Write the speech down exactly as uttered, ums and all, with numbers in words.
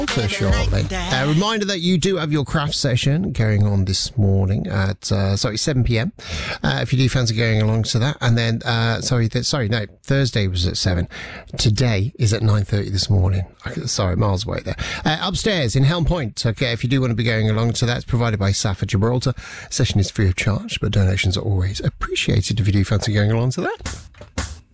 For shortly. A uh, reminder that you do have your craft session going on this morning at, uh, sorry, seven p.m. Uh, if you do fancy going along to that. And then, uh, sorry, th- sorry, no, Thursday was at seven. Today is at nine thirty this morning. Sorry, miles away there. Uh, upstairs in Helm Point. Okay, if you do want to be going along to that, it's provided by S A F at Gibraltar. Session is free of charge, but donations are always appreciated if you do fancy going along to that.